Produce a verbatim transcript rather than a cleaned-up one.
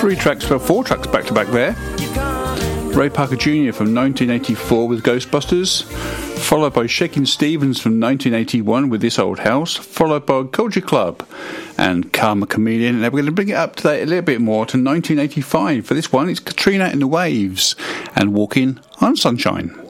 Three tracks, well, four tracks back to back there. Ray Parker Junior from nineteen eighty-four with Ghostbusters, followed by Shakin' Stevens from nineteen eighty-one with This Old House, followed by Culture Club and Karma Chameleon. And we're going to bring it up to date a little bit more to nineteen eighty-five. For this one, it's Katrina and the Waves and Walking on Sunshine.